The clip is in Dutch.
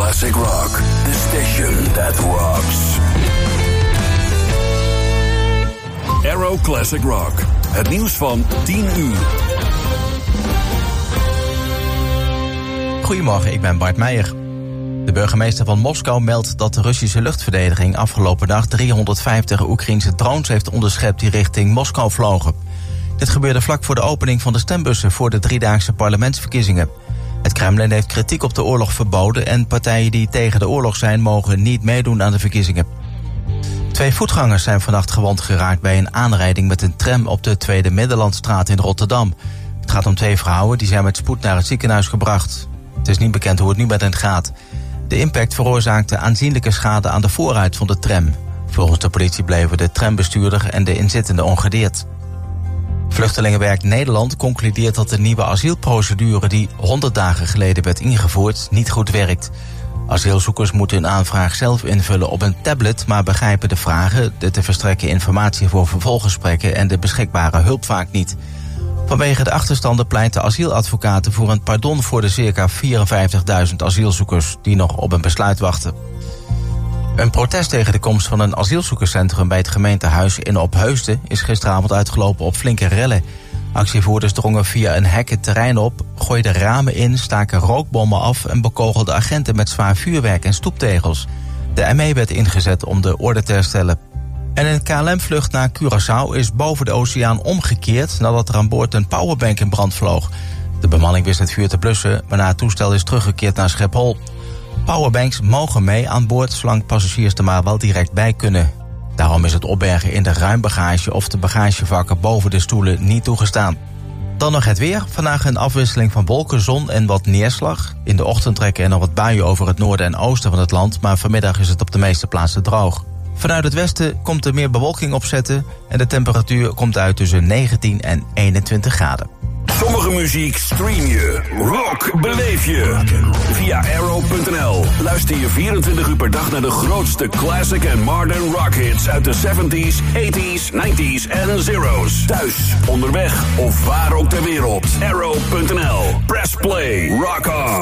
Classic Rock, the station that rocks. Arrow Classic Rock, het nieuws van 10 uur. Goedemorgen, ik ben Bart Meijer. De burgemeester van Moskou meldt dat de Russische luchtverdediging afgelopen dag 350 Oekraïense drones heeft onderschept die richting Moskou vlogen. Dit gebeurde vlak voor de opening van de stembussen voor de driedaagse parlementsverkiezingen. Het Kremlin heeft kritiek op de oorlog verboden en partijen die tegen de oorlog zijn mogen niet meedoen aan de verkiezingen. 2 voetgangers zijn vannacht gewond geraakt bij een aanrijding met een tram op de Tweede Middellandstraat in Rotterdam. Het gaat om 2 vrouwen die zijn met spoed naar het ziekenhuis gebracht. Het is niet bekend hoe het nu met hen gaat. De impact veroorzaakte aanzienlijke schade aan de voorruit van de tram. Volgens de politie bleven de trambestuurder en de inzittenden ongedeerd. Vluchtelingenwerk Nederland concludeert dat de nieuwe asielprocedure die 100 dagen geleden werd ingevoerd niet goed werkt. Asielzoekers moeten hun aanvraag zelf invullen op een tablet, maar begrijpen de vragen, de te verstrekken informatie voor vervolggesprekken en de beschikbare hulp vaak niet. Vanwege de achterstanden pleiten asieladvocaten voor een pardon voor de circa 54.000 asielzoekers die nog op een besluit wachten. Een protest tegen de komst van een asielzoekerscentrum bij het gemeentehuis in Opheusden is gisteravond uitgelopen op flinke rellen. Actievoerders drongen via een hek het terrein op, gooiden ramen in, staken rookbommen af en bekogelden agenten met zwaar vuurwerk en stoeptegels. De ME werd ingezet om de orde te herstellen. En een KLM-vlucht naar Curaçao is boven de oceaan omgekeerd nadat er aan boord een powerbank in brand vloog. De bemanning wist het vuur te blussen, waarna het toestel is teruggekeerd naar Schiphol. Powerbanks mogen mee aan boord zolang passagiers er maar wel direct bij kunnen. Daarom is het opbergen in de ruimbagage of de bagagevakken boven de stoelen niet toegestaan. Dan nog het weer. Vandaag een afwisseling van wolken, zon en wat neerslag. In de ochtend trekken er nog wat buien over het noorden en oosten van het land, maar vanmiddag is het op de meeste plaatsen droog. Vanuit het westen komt er meer bewolking opzetten en de temperatuur komt uit tussen 19 en 21 graden. Sommige muziek stream je, rock beleef je. Via Arrow.nl luister je 24 uur per dag naar de grootste classic en modern rock hits uit de 70s, 80s, 90s en zeros. Thuis, onderweg of waar ook ter wereld. Arrow.nl. Press play, rock on.